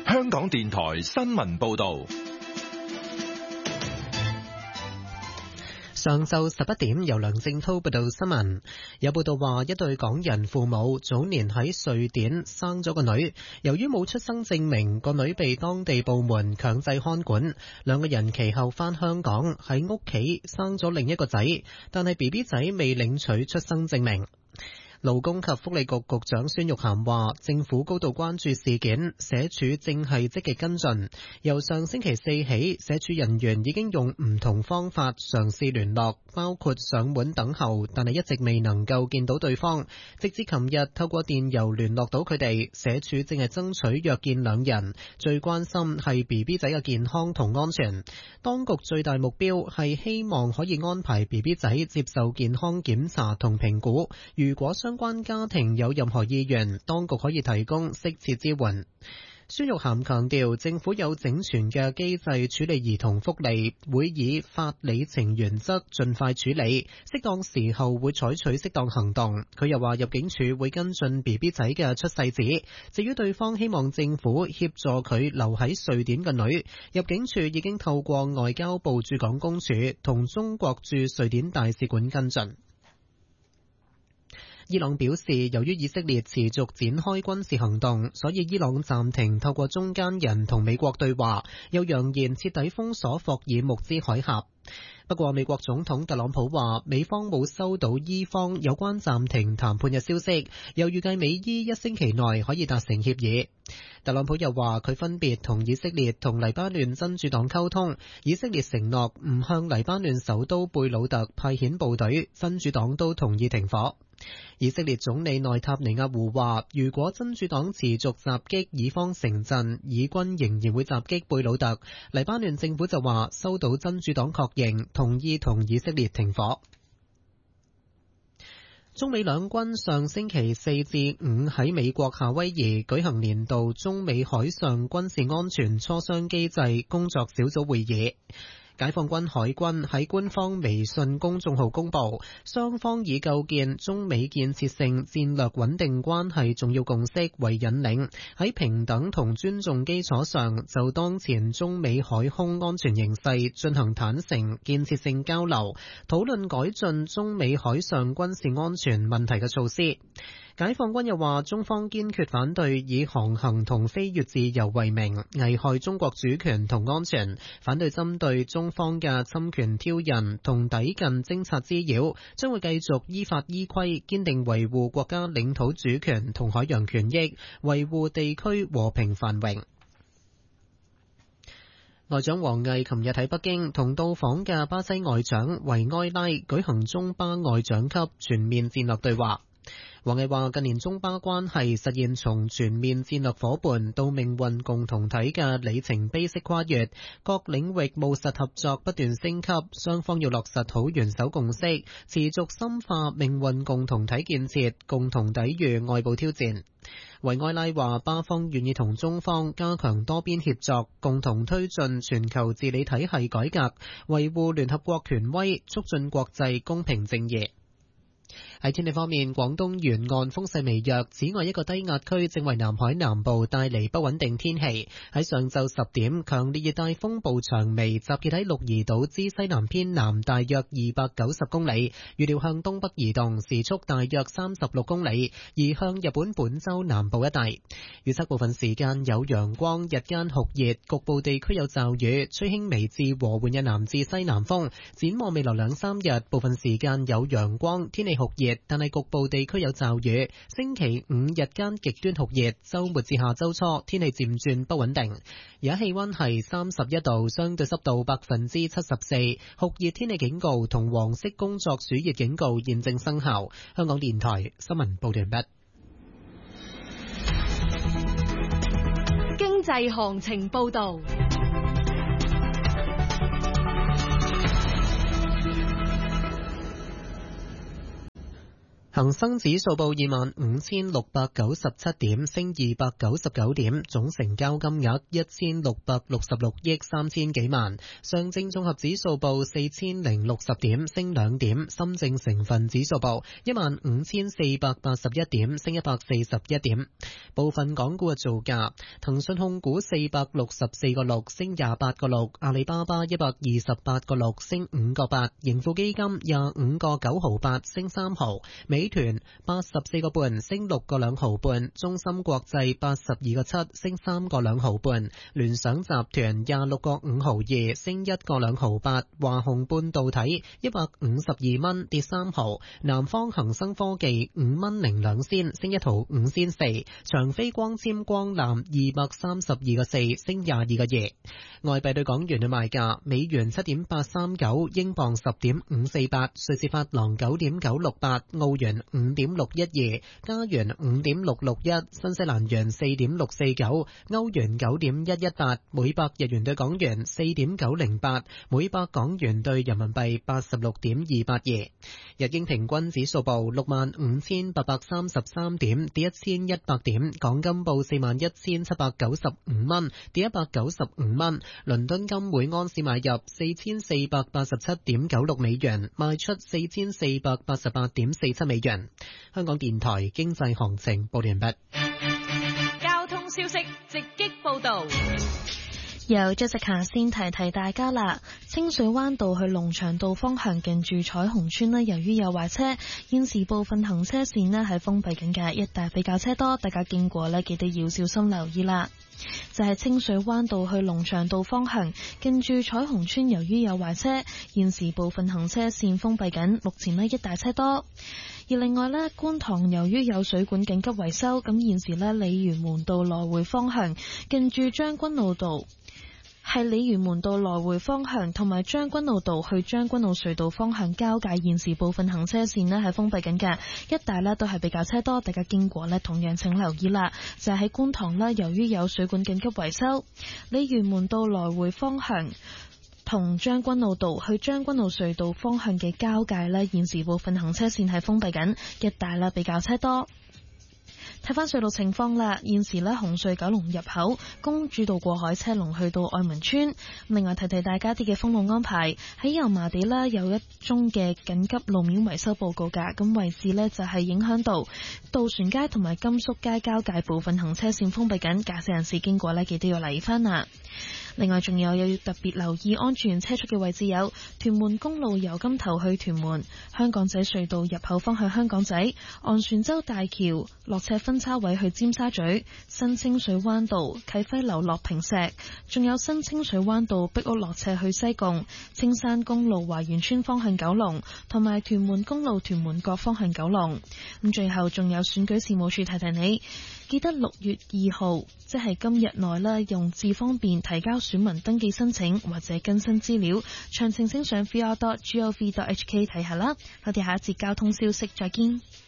香港電台新聞報道。 上晝11點，由梁正濤報道新聞。有報道話，一對港人父母早年喺瑞典生咗個女，由於冇出生證明，個女被當地部門強制看管。兩個人其後返香港，喺屋企生咗另一個仔，但係 BB 仔未領取出生證明。勞工及福利局局長孫玉菡話，政府高度關注事件，社署正係積極跟進。由上星期四起，社署人員已經用唔同方法嘗試聯絡，包括上門等候，但係一直未能夠見到對方。直至琴日透過電郵聯絡到佢哋，社署正係爭取約見兩人。最關心係 BB 仔嘅健康同安全。當局最大目標係希望可以安排 BB 仔接受健康檢查同評估。如果相關家庭有任何意願，當局可以提供適切支援。孫玉菡強調，政府有整全嘅機制處理兒童福利，會以法理情原則盡快處理，適當時候會採取適當行動。佢又話，入境處會跟進 BB 仔嘅出世紙。至於對方希望政府協助佢留喺瑞典嘅女，入境處已經透過外交部駐港公署同中國駐瑞典大使館跟進。伊朗表示，由於以色列持續展開軍事行動，所以伊朗暫停透過中間人同美國對話，又揚言徹底封鎖霍爾木茲海峽。不過，美國總統特朗普話，美方冇收到伊方有關暫停談判嘅消息，又預計美伊1星期內可以達成協議。特朗普又話，佢分別同以色列同黎巴嫩真主黨溝通，以色列承諾唔向黎巴嫩首都貝魯特派遣部隊，真主黨都同意停火。以色列總理內塔尼亞胡話，如果真主黨持續襲擊以方城鎮，以軍仍然會襲擊貝魯特。黎巴嫩政府就話收到真主黨確認，同意同以色列停火。中美兩軍上星期4至5喺美國夏威夷舉行年度中美海上軍事安全磋商機制工作小組會議。解放軍海軍喺官方微信公眾號公佈，雙方以構建中美建設性戰略穩定關係重要共識為引領，喺平等同尊重基礎上，就當前中美海空安全形勢進行坦誠建設性交流，討論改進中美海上軍事安全問題嘅措施。解放軍又話，中方堅決反對以航行同飛越自由為名危害中國主權同安全，反對針對中方嘅侵權挑釁同抵近偵察滋擾，將會繼續依法依規堅定維護國家領土主權同海洋權益，維護地區和平繁榮。外長王毅琴日喺北京同到訪嘅巴西外長維埃拉舉行中巴外長級全面戰略對話。王毅話，近年中巴關係實現從全面戰略夥伴到命運共同體嘅里程碑式跨越，各領域務實合作不斷升級，雙方要落實好元首共識，持續深化命運共同體建設，共同抵禦外部挑戰。維埃拉話，巴方願意同中方加強多邊協作，共同推進全球治理體系改革，維護聯合國權威，促進國際公平正義。喺天氣方面，廣東沿岸風勢微弱，此外一個低壓區正為南海南部帶嚟不穩定天氣。喺上晝10點，強烈熱帶風暴長眉集結喺鹿兒島之西南偏南大約290公里，預料向東北移動，時速大約36公里，移向日本本州南部一帶。預測部分時間有陽光，日間酷熱，局部地區有驟雨，吹輕微至和緩嘅南至西南風。展望未來2-3日，部分時間有陽光，天氣酷熱，但係局部地區有驟雨。星期5日間極端酷熱，周末至下周初天氣漸轉不穩定。而家氣溫係31度，相對濕度74%，酷熱天氣警告同黃色工作暑熱警告現正生效。香港電台新聞報道完畢。 經濟行情報道。 恒生指數報25,697點，升299點，總成交金額1666億3000幾萬。上證綜合指數報4060點，升2點。深證成分指數報15481點，升141點。部分港股嘅造價：騰訊控股464個6，升28個6；阿里巴巴128個6，升5個8；盈富基金25個9毫8，升3毫；美團84個半，升6個2毫半；中芯國際82個7，升3個2毫半；聯想集團26個5毫2，升1個2毫8；華虹半導體152蚊，跌3毫；南方恒生科技5蚊02仙，升1毫5仙4；長飛光纖光纜232個4，升22個2。外幣對港元嘅賣價：美元7.839，英鎊10.548，瑞士法郎9.968，澳元5.612，加元5.661，新西蘭元4.649，歐元9.118，每百日元對港元4.908，每百港元對人民幣86.282。日經平均指數報65,833點，跌1100點。港金報41,795蚊，跌195蚊。倫敦金每安士買入4487.96美元，賣出4488.47美元。香港電台經濟行情報完畢。 交通消息直擊報道。 由Jessica先提大家啦，清水灣道去龍翔道方向近住彩虹村呢，由於有壞車，現時部分行車線呢係封閉緊嘅，一帶比較車多，大家經過呢記得要小心留意啦。就係清水灣道去龍翔道方向近住彩虹村，由於有壞車，現時部分行車線封閉緊，目前呢一帶車多。而另外呢，觀塘由於有水管緊急維修，咁現時呢鯉魚門道來回方向近住將軍澳道係鯉魚門道來回方向同埋將軍澳道去將軍澳隧道方向交界，現時部分行車線呢係封閉緊嘅，一帶呢都係比較車多，大家經過呢同樣請留意啦。就係喺觀塘啦，由於有水管緊急維修，鯉魚門道來回方向同將軍澳道去將軍澳隧道方向嘅交界呢，現時部分行車線係封閉緊，一帶呢比較車多。睇翻隧道情況啦，現時呢紅隧九龍入口公主道過海車龍去到愛民村。另外提大家啲嘅封路安排，喺油麻地啦有一宗嘅緊急路面維修報告㗎，咁位置呢就係影響到渡船街同埋甘肅街交界部分行車線封閉緊，駕駛人士經過呢記得要留意翻啦。另外仲有要特別留意安全車速嘅位置有屯門公路由金頭去屯門、香港仔隧道入口方向香港仔、昂船洲大橋落斜分叉位去尖沙咀、新清水灣道啟輝樓落坪石，仲有新清水灣道壁屋落斜去西貢、青山公路華園村方向九龍，同埋屯門公路屯門角方向九龍。咁最後仲有選舉事務處提你，記得6月2號，即係今日內啦，用智方便提交選民登記申請或者更新資料，詳情請上 vr.gov.hk 睇下啦。我哋下一節交通消息再見。